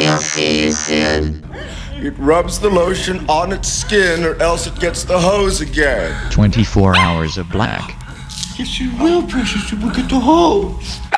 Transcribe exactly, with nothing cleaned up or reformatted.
your face in. It rubs the lotion on its skin, or else it gets the hose again. twenty-four hours of black. Yes, you will, precious. You will get the hose.